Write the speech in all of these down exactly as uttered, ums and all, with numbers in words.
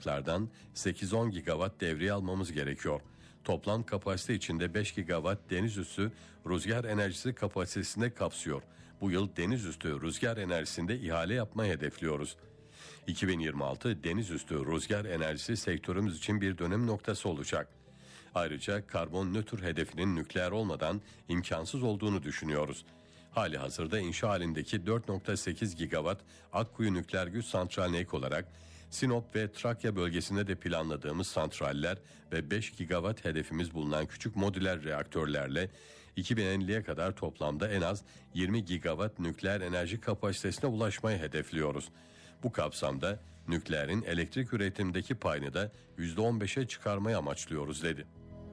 yakıtlardan sekiz on gigawatt devreye almamız gerekiyor. Toplam kapasite içinde beş gigawatt deniz üstü rüzgar enerjisi kapasitesinde kapsıyor. Bu yıl deniz üstü rüzgar enerjisinde ihale yapmayı hedefliyoruz. iki bin yirmi altı deniz üstü rüzgar enerjisi sektörümüz için bir dönüm noktası olacak. Ayrıca karbon nötr hedefinin nükleer olmadan imkansız olduğunu düşünüyoruz. Hali hazırda inşa halindeki dört nokta sekiz gigawatt Akkuyu Nükleer Güç Santrali'ne ek olarak Sinop ve Trakya bölgesinde de planladığımız santraller ve beş gigawatt hedefimiz bulunan küçük modüler reaktörlerle iki bin elliye kadar toplamda en az yirmi gigawatt nükleer enerji kapasitesine ulaşmayı hedefliyoruz. Bu kapsamda nükleerin elektrik üretimindeki payını da yüzde on beşe çıkarmayı amaçlıyoruz dedi.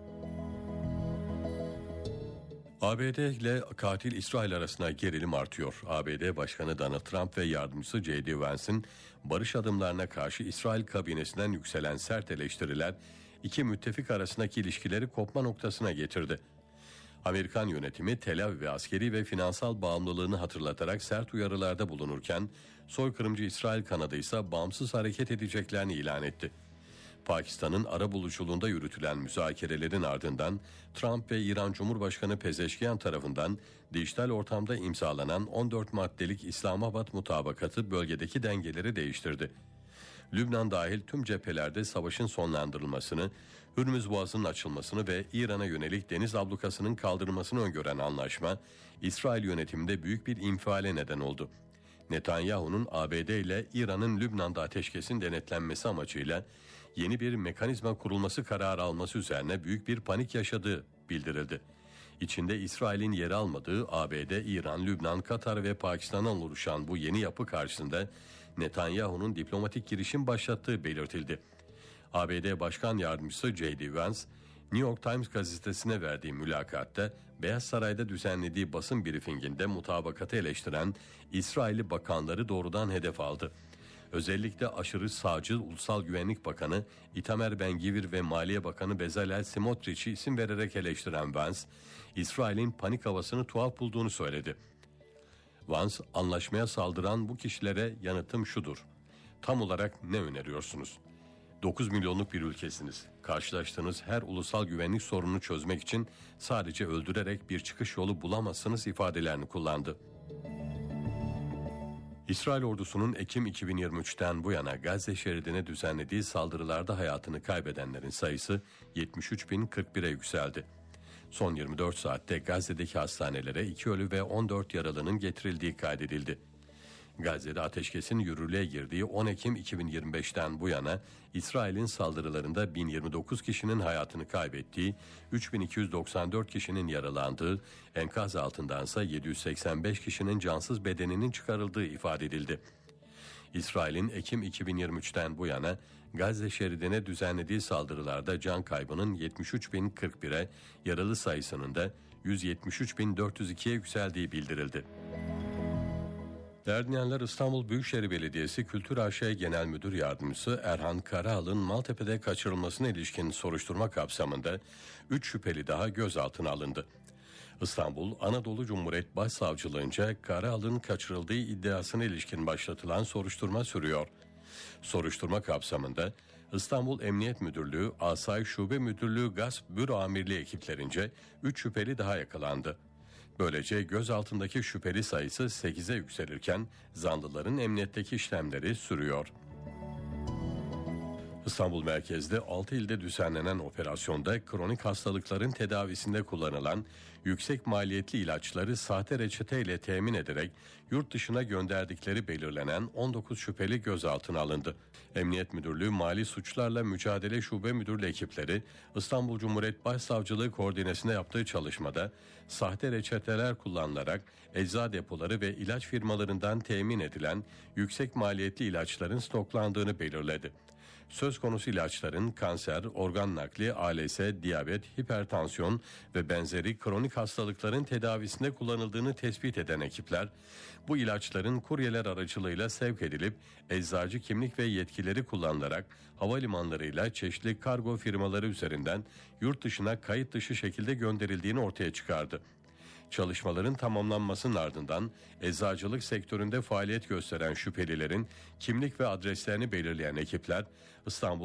A B D ile katil İsrail arasında gerilim artıyor. A B D Başkanı Donald Trump ve yardımcısı J D Vance'in barış adımlarına karşı İsrail kabinesinden yükselen sert eleştiriler iki müttefik arasındaki ilişkileri kopma noktasına getirdi. Amerikan yönetimi Tel Aviv'e askeri ve finansal bağımlılığını hatırlatarak sert uyarılarda bulunurken soykırımcı İsrail kanadı ise bağımsız hareket edeceklerini ilan etti. Pakistan'ın arabuluculuğunda yürütülen müzakerelerin ardından Trump ve İran Cumhurbaşkanı Pezeşkiyan tarafından dijital ortamda imzalanan on dört maddelik İslamabad mutabakatı bölgedeki dengeleri değiştirdi. Lübnan dahil tüm cephelerde savaşın sonlandırılmasını, Hürmüz Boğazı'nın açılmasını ve İran'a yönelik deniz ablukasının kaldırılmasını öngören anlaşma, İsrail yönetiminde büyük bir infiale neden oldu. Netanyahu'nun A B D ile İran'ın Lübnan'da ateşkesin denetlenmesi amacıyla yeni bir mekanizma kurulması kararı alması üzerine büyük bir panik yaşadığı bildirildi. İçinde İsrail'in yer almadığı A B D, İran, Lübnan, Katar ve Pakistan'dan oluşan bu yeni yapı karşısında Netanyahu'nun diplomatik girişim başlattığı belirtildi. A B D Başkan Yardımcısı J D Vance, New York Times gazetesine verdiği mülakatta Beyaz Saray'da düzenlediği basın briefinginde mutabakatı eleştiren İsrailli bakanları doğrudan hedef aldı. Özellikle aşırı sağcı Ulusal Güvenlik Bakanı Itamar Ben-Gvir ve Maliye Bakanı Bezalel Smotrich'i isim vererek eleştiren Vance, İsrail'in panik havasını tuhaf bulduğunu söyledi. Vance, anlaşmaya saldıran bu kişilere yanıtım şudur: tam olarak ne öneriyorsunuz? dokuz milyonluk bir ülkesiniz. Karşılaştığınız her ulusal güvenlik sorununu çözmek için sadece öldürerek bir çıkış yolu bulamazsınız ifadelerini kullandı. İsrail ordusunun Ekim iki bin yirmi üçten bu yana Gazze şeridine düzenlediği saldırılarda hayatını kaybedenlerin sayısı yetmiş üç bin kırk bire yükseldi. Son yirmi dört saatte Gazze'deki hastanelere iki ölü ve on dört yaralının getirildiği kaydedildi. Gazze'de ateşkesin yürürlüğe girdiği on Ekim iki bin yirmi beşten bu yana İsrail'in saldırılarında bin yirmi dokuz kişinin hayatını kaybettiği, üç bin iki yüz doksan dört kişinin yaralandığı, enkaz altındansa yedi yüz seksen beş kişinin cansız bedeninin çıkarıldığı ifade edildi. İsrail'in Ekim iki bin yirmi üçten bu yana Gazze şeridine düzenlediği saldırılarda can kaybının yetmiş üç bin kırk bire, yaralı sayısının da yüz yetmiş üç bin dört yüz ikiye yükseldiği bildirildi. Değerli dinleyenler, İstanbul Büyükşehir Belediyesi Kültür A Ş Genel Müdür Yardımcısı Erhan Karaal'ın Maltepe'de kaçırılmasına ilişkin soruşturma kapsamında üç şüpheli daha gözaltına alındı. İstanbul Anadolu Cumhuriyet Başsavcılığınca Karaal'ın kaçırıldığı iddiasına ilişkin başlatılan soruşturma sürüyor. Soruşturma kapsamında İstanbul Emniyet Müdürlüğü, Asayiş Şube Müdürlüğü Gasp Büro Amirliği ekiplerince üç şüpheli daha yakalandı. Böylece gözaltındaki şüpheli sayısı sekize yükselirken zanlıların emniyetteki işlemleri sürüyor. İstanbul merkezde altı ilde düzenlenen operasyonda kronik hastalıkların tedavisinde kullanılan yüksek maliyetli ilaçları sahte reçeteyle temin ederek yurt dışına gönderdikleri belirlenen on dokuz şüpheli gözaltına alındı. Emniyet Müdürlüğü Mali Suçlarla Mücadele Şube Müdürlüğü ekipleri İstanbul Cumhuriyet Başsavcılığı koordinesinde yaptığı çalışmada sahte reçeteler kullanılarak ecza depoları ve ilaç firmalarından temin edilen yüksek maliyetli ilaçların stoklandığını belirledi. Söz konusu ilaçların kanser, organ nakli, A L S, diyabet, hipertansiyon ve benzeri kronik hastalıkların tedavisinde kullanıldığını tespit eden ekipler, bu ilaçların kuryeler aracılığıyla sevk edilip eczacı kimlik ve yetkileri kullanılarak havalimanlarıyla çeşitli kargo firmaları üzerinden yurt dışına kayıt dışı şekilde gönderildiğini ortaya çıkardı. Çalışmaların tamamlanmasının ardından eczacılık sektöründe faaliyet gösteren şüphelilerin kimlik ve adreslerini belirleyen ekipler İstanbul